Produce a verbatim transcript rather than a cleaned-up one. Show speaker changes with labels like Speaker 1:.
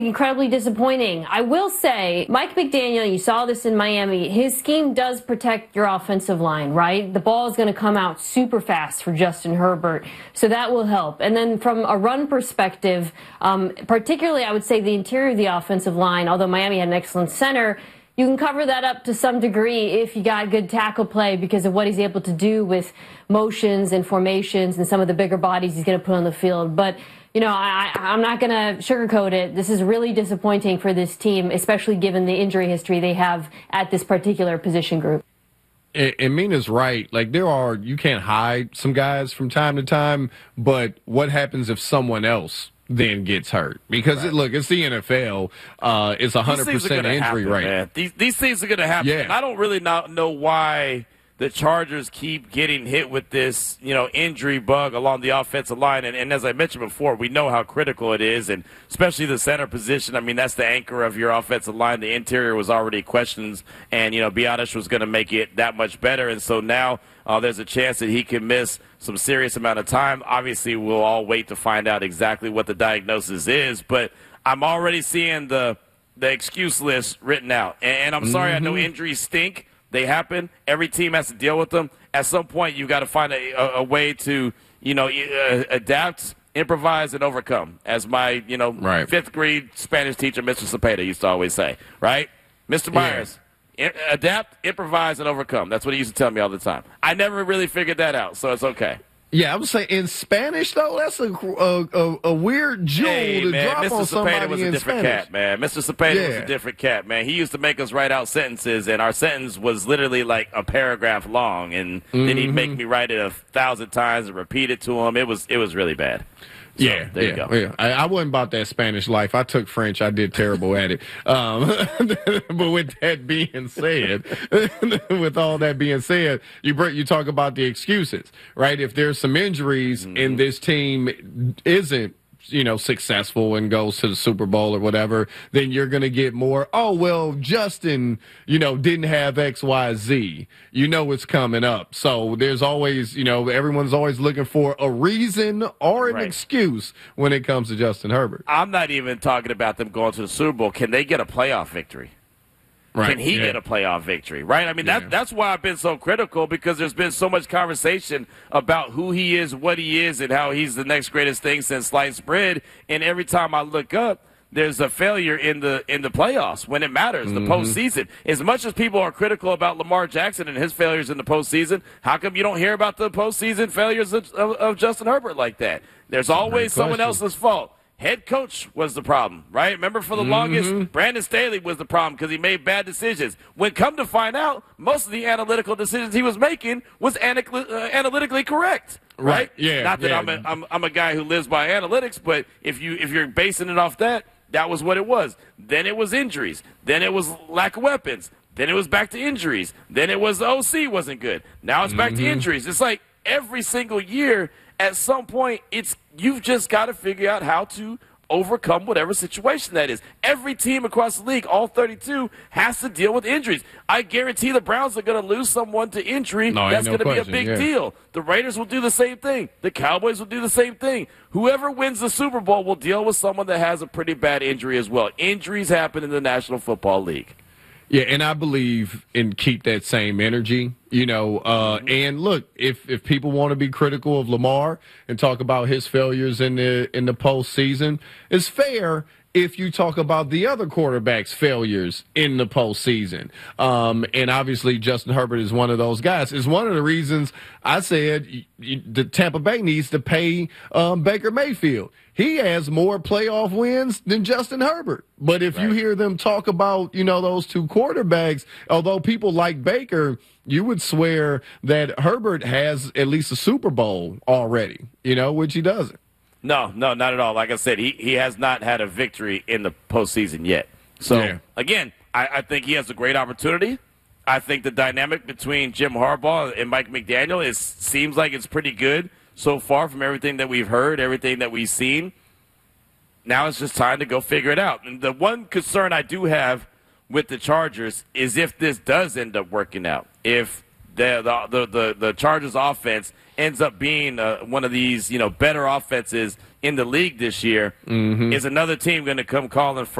Speaker 1: incredibly disappointing. I will say, Mike McDaniel, you saw this in Miami, his scheme does protect your offensive line, right? The ball is going to come out super fast for Justin Herbert, so that will help. And then from a run perspective, um, particularly I would say the interior of the offensive line, although Miami had an excellent center, you can cover that up to some degree if you got good tackle play because of what he's able to do with motions and formations and some of the bigger bodies he's going to put on the field. But You know, I, I'm not going to sugarcoat it. This is really disappointing for this team, especially given the injury history they have at this particular position group.
Speaker 2: And, and Mina's right. Like, there are, you can't hide some guys from time to time, but what happens if someone else then gets hurt? Because, right. it, look, it's the N F L. Uh, it's a one hundred percent injury
Speaker 3: happen,
Speaker 2: rate.
Speaker 3: Man. These, these things are going to happen.
Speaker 2: Yeah.
Speaker 3: And I don't really not know why the Chargers keep getting hit with this, you know, injury bug along the offensive line. And, and as I mentioned before, we know how critical it is, and especially the center position. I mean, that's the anchor of your offensive line. The interior was already questions, and, you know, Biadasz was going to make it that much better. And so now uh, there's a chance that he can miss some serious amount of time. Obviously, we'll all wait to find out exactly what the diagnosis is, but I'm already seeing the the excuse list written out. And, and I'm sorry, mm-hmm. I know injuries stink. They happen. Every team has to deal with them. At some point, you've got to find a, a, a way to, you know, uh, adapt, improvise, and overcome. As my, you know,
Speaker 2: right.
Speaker 3: fifth grade Spanish teacher, Mister Cepeda, used to always say, right? Mister Myers, yeah. I- adapt, improvise, and overcome. That's what he used to tell me all the time. I never really figured that out, so it's okay.
Speaker 2: Yeah, I would say in Spanish, though, that's a a, a, a weird jewel
Speaker 3: hey,
Speaker 2: to
Speaker 3: man,
Speaker 2: drop
Speaker 3: Mister
Speaker 2: on somebody
Speaker 3: Cepeda was a
Speaker 2: in
Speaker 3: different
Speaker 2: Spanish.
Speaker 3: cat, man. Mister Cepeda
Speaker 2: yeah.
Speaker 3: was a different cat, man. He used to make us write out sentences, and our sentence was literally like a paragraph long, and mm-hmm. then he'd make me write it a thousand times and repeat it to him. It was it was really bad. So,
Speaker 2: yeah,
Speaker 3: there
Speaker 2: yeah,
Speaker 3: you go.
Speaker 2: Yeah. I, I wasn't about that Spanish life. I took French. I did terrible at it. Um, but with that being said, with all that being said, you bring, you talk about the excuses, right? If there's some injuries mm-hmm. and this team isn't, you know, successful and goes to the Super Bowl or whatever, then you're going to get more, oh, well, Justin, you know, didn't have X, Y, Z. You know it's coming up. So there's always, you know, everyone's always looking for a reason or an
Speaker 3: right.
Speaker 2: excuse when it comes to Justin Herbert.
Speaker 3: I'm not even talking about them going to the Super Bowl. Can they get a playoff victory?
Speaker 2: Right.
Speaker 3: Can he
Speaker 2: yeah.
Speaker 3: get a playoff victory, right? I mean,
Speaker 2: yeah.
Speaker 3: that, that's why I've been so critical, because there's been so much conversation about who he is, what he is, and how he's the next greatest thing since sliced bread. And every time I look up, there's a failure in the in the playoffs when it matters, mm-hmm. the postseason. As much as people are critical about Lamar Jackson and his failures in the postseason, how come you don't hear about the postseason failures of, of, of Justin Herbert like that? There's always someone else's fault. Head coach was the problem, right? Remember, for the mm-hmm. longest, Brandon Staley was the problem because he made bad decisions. When come to find out, most of the analytical decisions he was making was analy- uh, analytically correct, right?
Speaker 2: right? Yeah.
Speaker 3: Not that
Speaker 2: yeah.
Speaker 3: I'm, a, I'm I'm a guy who lives by analytics, but if you if you're basing it off that, that was what it was. Then it was injuries. Then it was lack of weapons. Then it was back to injuries. Then it was the O C wasn't good. Now it's back mm-hmm. to injuries. It's like every single year, at some point, it's you've just got to figure out how to overcome whatever situation that is. Every team across the league, all thirty-two, has to deal with injuries. I guarantee the Browns are going to lose someone to injury.
Speaker 2: No,
Speaker 3: That's
Speaker 2: no
Speaker 3: going to be a big
Speaker 2: yeah.
Speaker 3: deal. The Raiders will do the same thing. The Cowboys will do the same thing. Whoever wins the Super Bowl will deal with someone that has a pretty bad injury as well. Injuries happen in the National Football League.
Speaker 2: Yeah, and I believe in keep that same energy, you know. Uh, mm-hmm. And look, if if people want to be critical of Lamar and talk about his failures in the in the postseason, it's fair if you talk about the other quarterbacks' failures in the postseason. Um, and obviously, Justin Herbert is one of those guys. It's one of the reasons I said y- y- the Tampa Bay needs to pay um, Baker Mayfield. He has more playoff wins than Justin Herbert. But if right. you hear them talk about, you know, those two quarterbacks, although people like Baker, you would swear that Herbert has at least a Super Bowl already, you know, which he doesn't.
Speaker 3: No, no, not at all. Like I said, he, he has not had a victory in the postseason yet. So, yeah. again, I, I think he has a great opportunity. I think the dynamic between Jim Harbaugh and Mike McDaniel is seems like it's pretty good so far from everything that we've heard, everything that we've seen. Now it's just time to go figure it out. And the one concern I do have with the Chargers is if this does end up working out, if the the the, the, the Chargers offense ends up being uh, one of these, you know, better offenses in the league this year.
Speaker 2: Mm-hmm.
Speaker 3: Is another team going to come calling for